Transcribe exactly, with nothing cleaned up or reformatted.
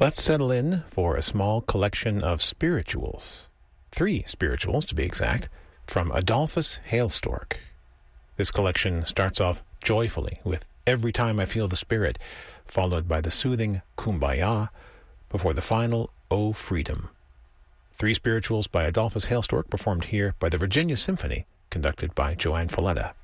Let's settle in for a small collection of spirituals. Three spirituals, to be exact, from Adolphus Hailstork. This collection starts off joyfully with Every Time I Feel the Spirit, followed by the soothing Kumbaya, before the final O Freedom. Three spirituals by Adolphus Hailstork, performed here by the Virginia Symphony, conducted by Joanne Falletta.